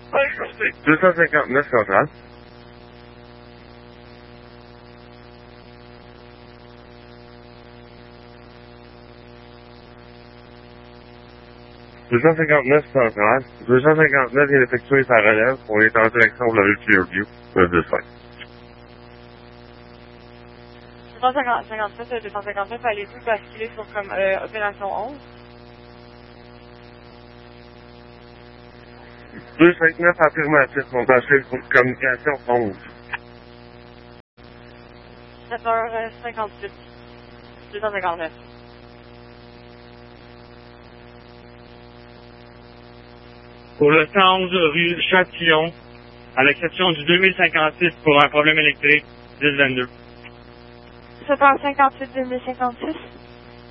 Oui, merci. 259 centrale. « 259 centrale. 259 vient d'effectuer sa relève. On est en direction de la rue Clearview. 225. 259, allez-vous basculer sur comme opération 11? 259 affirmatif. On bascule pour communication 11. 7h58. 259. Pour le 111 rue Châtillon, à l'exception du 2056 pour un problème électrique, 1022. 7h58, 2056.